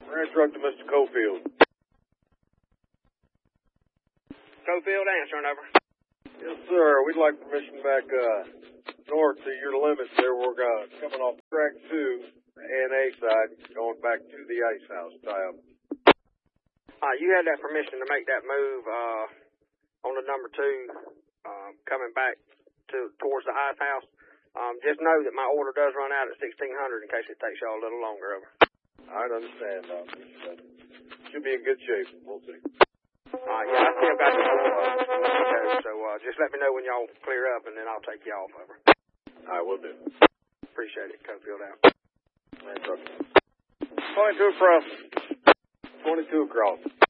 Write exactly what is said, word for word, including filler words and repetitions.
Ranch truck to Mister Cofield. Cofield answering over. Yes, sir. We'd like permission back uh, north to your limits there. We're uh, coming off track two, the A and A side, going back to the ice house tie-up. Uh, you had that permission to make that move uh, on the number two, uh, coming back to towards the ice house. Um, just know that my order does run out at sixteen hundred in case it takes y'all a little longer. Over. I understand, Doc. Should be in good shape. We'll see. Uh, yeah, I still got this order, so uh, just let me know when y'all clear up, and then I'll take you off. Over. I will do. Appreciate it. Cofield out. Ranch truck. twenty-two across. twenty-two across.